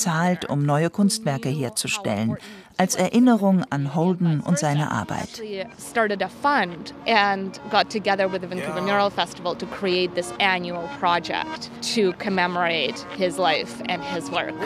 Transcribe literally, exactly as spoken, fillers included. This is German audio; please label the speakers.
Speaker 1: bezahlt, um neue Kunstwerke herzustellen, als Erinnerung an Holden und seine Arbeit.
Speaker 2: Started a fund and got together with the Vancouver Mural Festival to create this annual project to commemorate his life and his work.